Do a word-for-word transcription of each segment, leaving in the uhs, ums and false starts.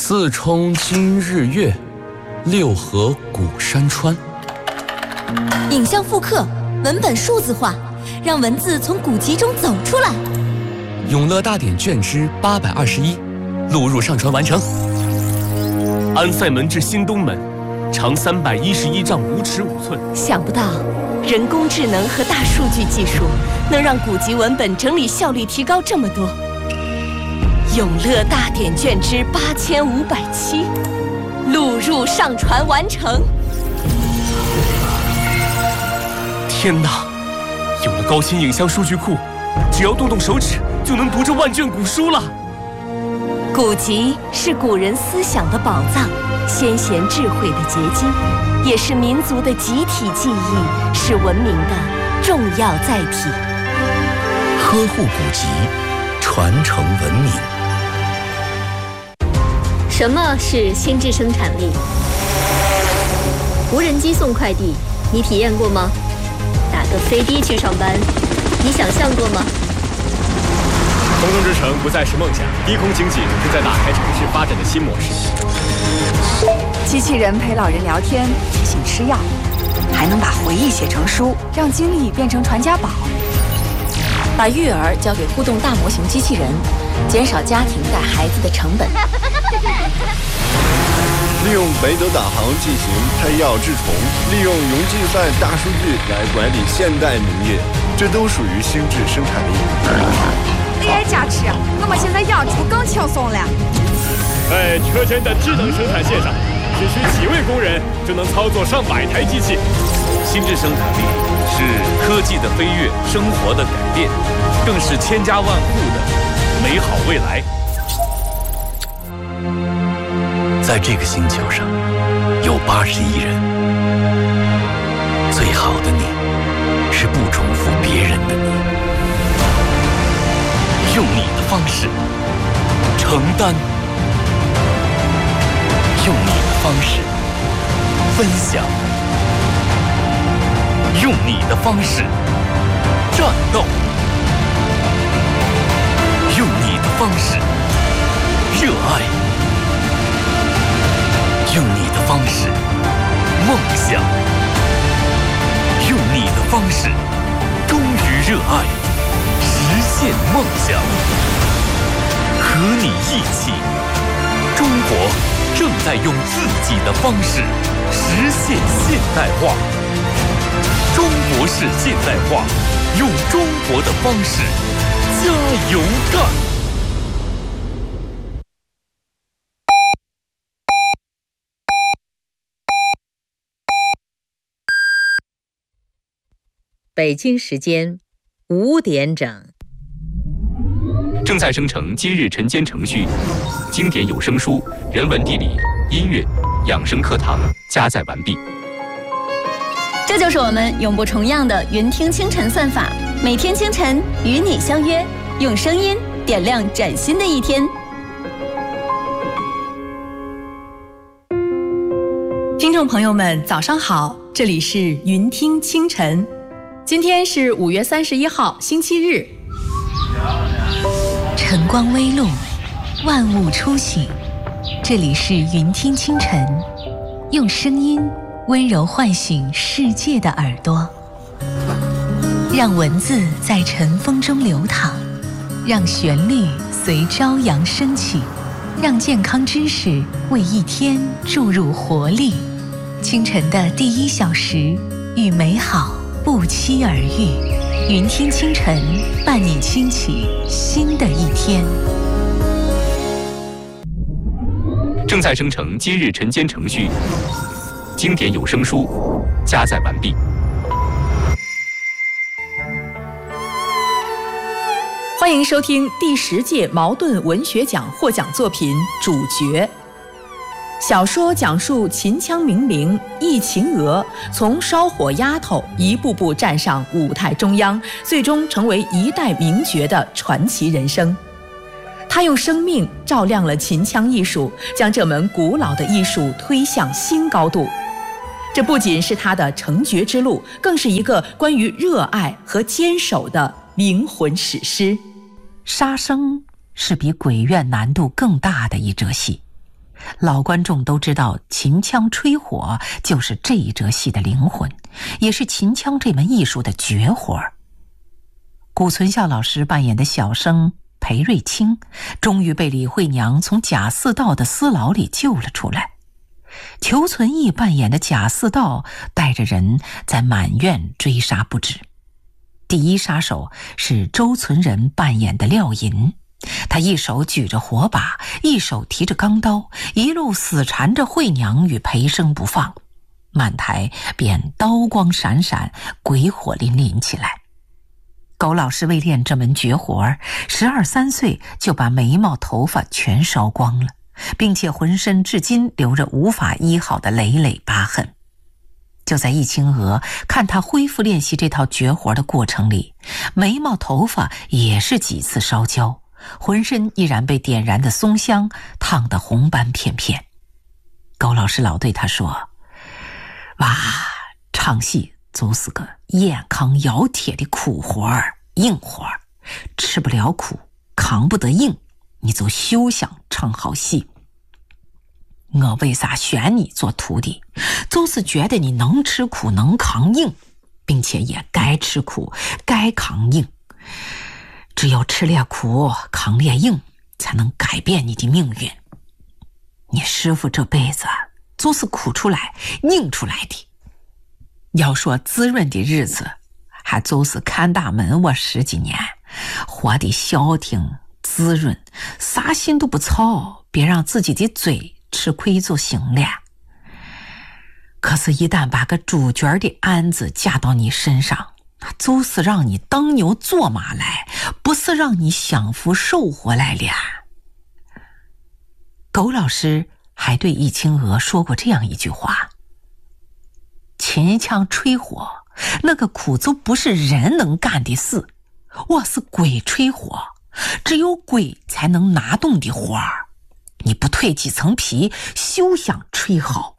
四冲今日月，六合古山川。 影像复刻，文本数字化，让文字从古籍中走出来。 永乐大典卷之八百二十一，录入上传完成。 安塞门至新东门，长三百一十一丈五尺五寸。 想不到，人工智能和大数据技术能让古籍文本整理效率提高这么多。永乐大典卷之八千五百七，录入上传完成。 天哪！有了高清影像数据库，只要动动手指就能读这万卷古书了。 古籍是古人思想的宝藏，先贤智慧的结晶，也是民族的集体记忆，是文明的重要载体。 呵护古籍，传承文明。 什么是心智生产力？无人机送快递，你体验过吗？打个飞的去上班，你想象过吗？ 空中之城不再是梦想，低空经济正在打开城市发展的新模式。 机器人陪老人聊天，提醒吃药，还能把回忆写成书，让经历变成传家宝。 把育儿交给互动大模型机器人，减少家庭带孩子的成本。 利用北斗导航进行配药治虫，利用云计算大数据来管理现代农业，这都属于心智生产力。 A I 加持，我们现在养猪更轻松了。 在车间的智能生产线上，只需几位工人就能操作上百台机器。 心智生产力是科技的飞跃，生活的改变，更是千家万户的美好未来。 在这个星球上，有八十亿人。最好的你，是不重复别人的你。用你的方式承担，用你的方式分享，用你的方式战斗，用你的方式热爱。用你的方式梦想，用你的方式忠于热爱，实现梦想。和你一起，中国正在用自己的方式实现现代化。中国式现代化，用中国的方式加油干！ 北京时间五点整， 正在生成今日晨间程序，经典有声书、人文地理、音乐、养生课堂加载完毕。 这就是我们永不重样的云听清晨算法，每天清晨与你相约，用声音点亮崭新的一天。 听众朋友们，早上好，这里是云听清晨。今天是五月三十一号，星期日。 晨光微露，万物初醒。这里是云听清晨，用声音温柔唤醒世界的耳朵，让文字在晨风中流淌，让旋律随朝阳升起，让健康知识为一天注入活力。清晨的第一小时，与美好不期而遇，云听清晨，伴你轻启新的一天。 正在生成今日晨间程序，经典有声书加载完毕。 欢迎收听第十届茅盾文学奖获奖作品《主角》。小说讲述秦腔名伶易秦娥从烧火丫头一步步站上舞台中央，最终成为一代名角的传奇人生。她用生命照亮了秦腔艺术，将这门古老的艺术推向新高度。这不仅是她的成角之路，更是一个关于热爱和坚守的灵魂史诗。 杀生是比鬼怨难度更大的一折戏。 老观众都知道秦腔吹火就是这一折戏的灵魂，也是秦腔这门艺术的绝活儿。谷存孝老师扮演的小生裴瑞清，终于被李慧娘从贾似道的私牢里救了出来。裘存义扮演的贾似道带着人在满院追杀不止。第一杀手是周存仁扮演的廖银，他一手举着火把，一手提着钢刀，一路死缠着慧娘与裴生不放，满台便刀光闪闪，鬼火淋淋起来。苟老师为练这门绝活儿，十二三岁就把眉毛头发全烧光了，并且浑身至今留着无法医好的累累疤痕。就在易清娥看他恢复练习这套绝活的过程里，眉毛头发也是几次烧焦，浑身依然被点燃的松香烫得红斑片片。苟老师老对他说：哇，唱戏就是个咽糠咬铁的苦活儿、硬活儿，吃不了苦，扛不得硬，你就休想唱好戏。我为啥选你做徒弟，就是觉得你能吃苦，能扛硬，并且也该吃苦，该扛硬。只有吃烈苦，扛烈硬，才能改变你的命运。你师父这辈子就是苦出来、硬出来的。要说滋润的日子，还就是看大门我十几年，活得消停滋润，啥心都不操，别让自己的嘴吃亏就行了。可是一旦把个主角的案子架到你身上，那就是让你当牛做马来，不是让你享福受活来了。苟老师还对易清娥说过这样一句话：秦腔吹火，那个苦就不是人能干的事，我是鬼吹火，只有鬼才能拿动的活儿，你不蜕几层皮，休想吹好。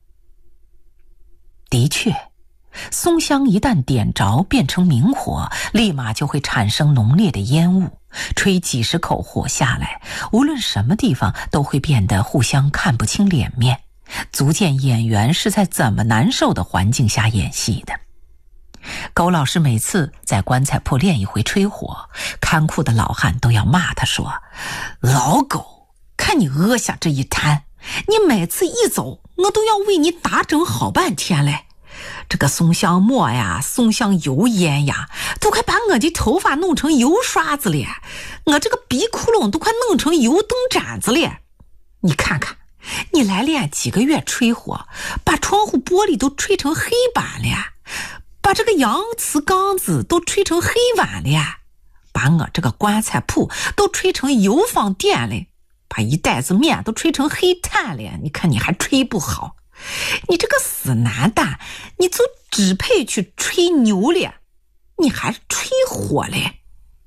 的确，松香一旦点着变成明火，立马就会产生浓烈的烟雾，吹几十口火下来，无论什么地方都会变得互相看不清脸面，足见演员是在怎么难受的环境下演戏的。苟老师每次在棺材铺练一回吹火，看库的老汉都要骂他说：老狗，看你饿下这一摊，你每次一走，我都要为你打整好半天嘞。这个松香末呀，松香油烟呀，都快把我的头发弄成油刷子了，我这个鼻窟窿都快弄成油灯盏子了。你看看，你来练几个月吹火，把窗户玻璃都吹成黑板了，把这个洋瓷缸子都吹成黑碗了，把我这个棺材铺都吹成油坊店了，把一袋子面都吹成黑炭了，你看你还吹不好。你这个死男蛋，你就只配去吹牛了，你还吹火嘞。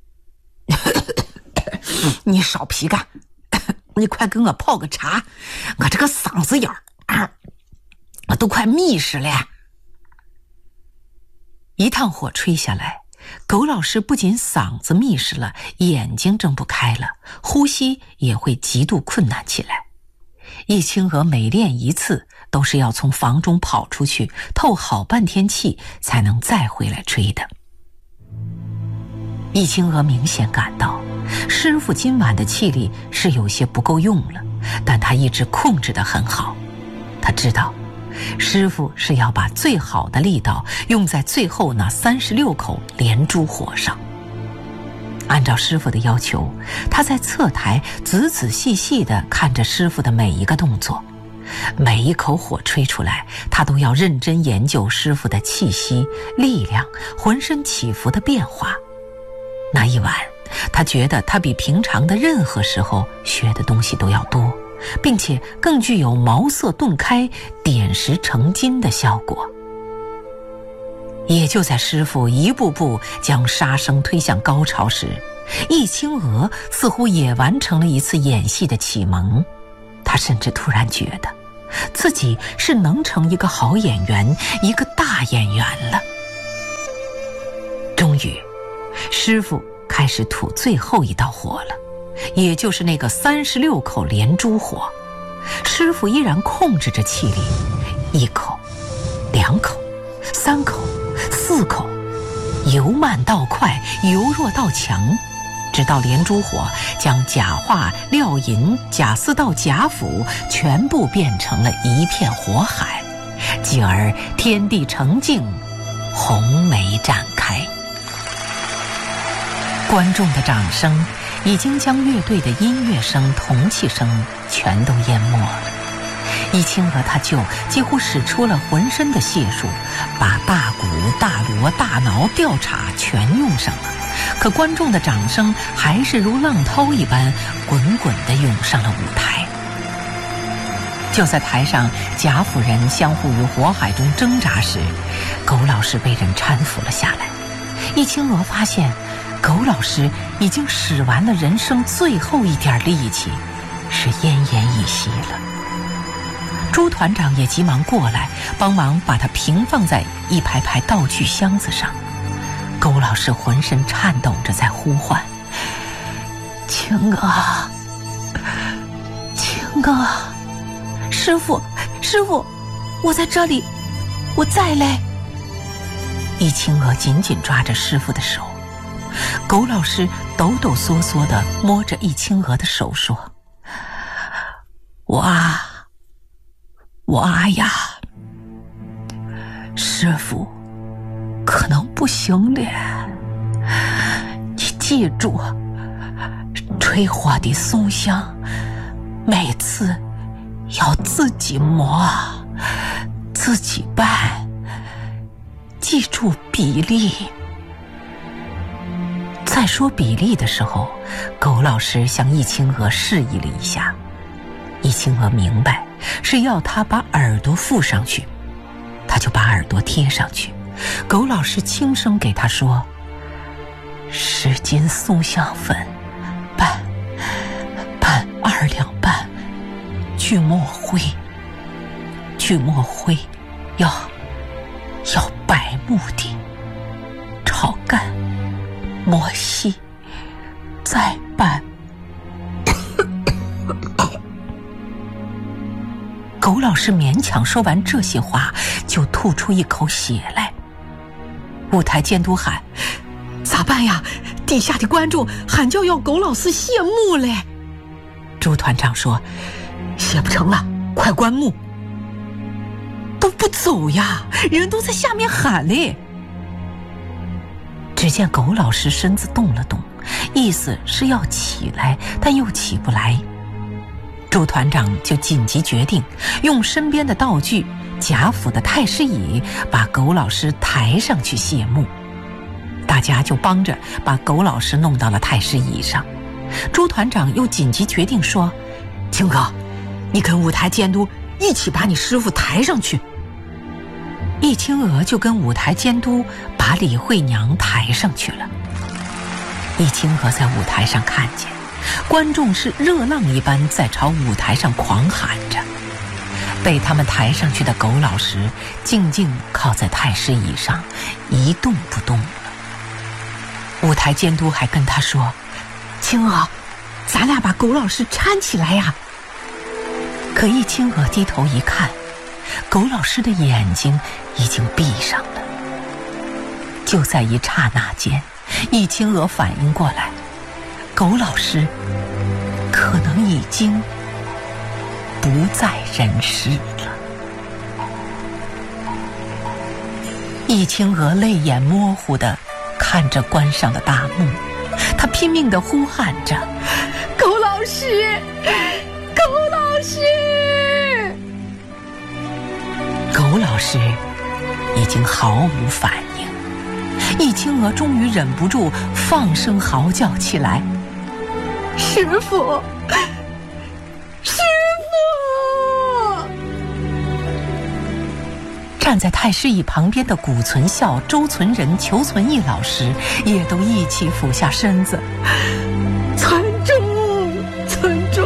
你少皮干，你快给我泡个茶，我这个嗓子眼儿、啊、我都快密实了。一趟火吹下来，苟老师不仅嗓子密实了，眼睛睁不开了，呼吸也会极度困难起来。易清娥每练一次，都是要从房中跑出去，透好半天气，才能再回来吹的。易清娥明显感到，师父今晚的气力是有些不够用了，但他一直控制得很好。他知道，师父是要把最好的力道用在最后那三十六口连珠火上。按照师父的要求，他在侧台仔仔细细地看着师父的每一个动作，每一口火吹出来，他都要认真研究师父的气息、力量、浑身起伏的变化。那一晚，他觉得他比平常的任何时候学的东西都要多，并且更具有茅塞顿开、点石成金的效果。也就在师父一步步将杀生推向高潮时，易清娥似乎也完成了一次演戏的启蒙。他甚至突然觉得自己是能成一个好演员，一个大演员了。终于，师父开始吐最后一道火了，也就是那个三十六口连珠火。 师傅依然控制着气力，一口、两口、三口、四口，由慢到快，由弱到强，直到连珠火将假化、料银、假丝到贾府全部变成了一片火海，继而天地澄净，红梅展开。观众的掌声已经将乐队的音乐声、铜器声全都淹没了。怡清和他舅几乎使出了浑身的解数，把大鼓、大锣、大铙、吊镲全用上了，可观众的掌声还是如浪涛一般滚滚地涌上了舞台。就在台上贾府人相互于火海中挣扎时，苟老师被人搀扶了下来。怡清娥发现苟老师已经使完了人生最后一点力气，是奄奄一息了。朱团长也急忙过来帮忙把他平放在一排排道具箱子上。苟老师浑身颤抖着在呼唤：清娥，清娥，师傅，师傅，我在这里，我在嘞。怡清娥紧紧抓着师傅的手，苟老师抖抖嗦嗦地摸着怡清娥的手说：哇哇呀，师傅可能不行了，你记住，吹火的松香每次要自己磨，自己拌，记住比例。在说比例的时候，苟老师向怡清娥示意了一下，怡清娥明白是要他把耳朵附上去，他就把耳朵贴上去。苟老师轻声给他说：十斤松香粉，拌拌二两半锯末灰，锯末灰要要白木的，炒干磨细再拌。苟老师勉强说完这些话，就吐出一口血来。舞台监督喊：咋办呀？底下的观众喊叫要苟老师谢幕嘞。朱团长说：谢不成了，快关幕。都不走呀，人都在下面喊嘞。只见苟老师身子动了动，意思是要起来，但又起不来。朱团长就紧急决定用身边的道具贾府的太师椅把苟老师抬上去谢幕。大家就帮着把苟老师弄到了太师椅上。朱团长又紧急决定说：清哥，你跟舞台监督一起把你师傅抬上去。怡清娥就跟舞台监督把李慧娘抬上去了。怡清娥在舞台上看见观众是热浪一般在朝舞台上狂喊着，被他们抬上去的苟老师静静靠在太师椅上一动不动了。舞台监督还跟他说：清娥，咱俩把苟老师搀起来呀。可怡清娥低头一看，苟老师的眼睛已经闭上了。就在一刹那间，怡清娥反应过来，苟老师可能已经不在人世了。怡清娥泪眼模糊地看着关上的大幕，她拼命地呼喊着：苟老师，苟老师！苟老师已经毫无反应。怡清娥终于忍不住放声嚎叫起来：师父，师父！站在太师椅旁边的古存孝、周存仁、裘存义老师也都一起俯下身子：存忠，存忠！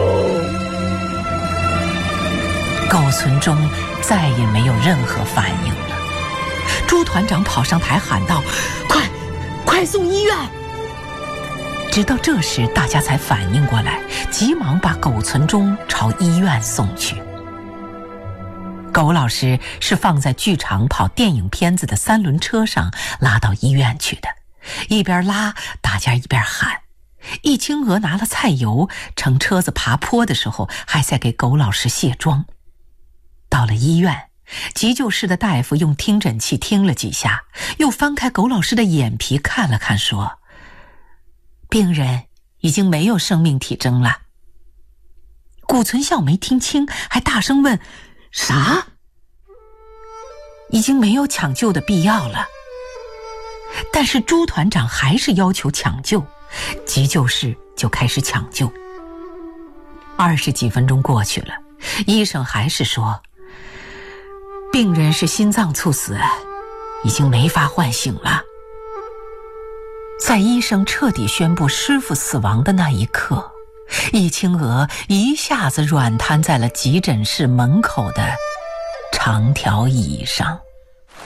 苟存忠再也没有任何反应了。朱团长跑上台喊道：快快送医院！ 直到这时，大家才反应过来，急忙把苟存忠朝医院送去。苟老师是放在剧场跑电影片子的三轮车上拉到医院去的，一边拉，大家一边喊。易清娥拿了菜油，乘车子爬坡的时候，还在给苟老师卸妆。到了医院，急救室的大夫用听诊器听了几下，又翻开苟老师的眼皮看了看，说：病人已经没有生命体征了。谷存孝没听清，还大声问：啥？已经没有抢救的必要了。但是朱团长还是要求抢救，急救室就开始抢救。二十几分钟过去了，医生还是说病人是心脏猝死，已经没法唤醒了。在医生彻底宣布师傅死亡的那一刻，易清娥一下子软瘫在了急诊室门口的长条椅上。